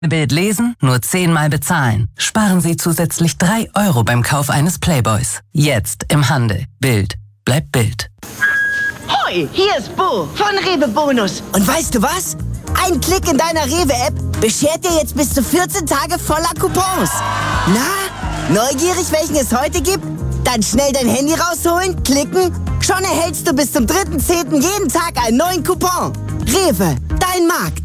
Bild lesen, nur 10-mal bezahlen. Sparen Sie zusätzlich 3 Euro beim Kauf eines Playboys. Jetzt im Handel. Bild bleibt Bild. Hoi, hier ist Bo von Rewe Bonus. Und weißt du was? Ein Klick in deiner Rewe-App beschert dir jetzt bis zu 14 Tage voller Coupons. Na, neugierig, welchen es heute gibt? Dann schnell dein Handy rausholen, klicken. Schon erhältst du bis zum 3.10. jeden Tag einen neuen Coupon. Rewe, dein Markt.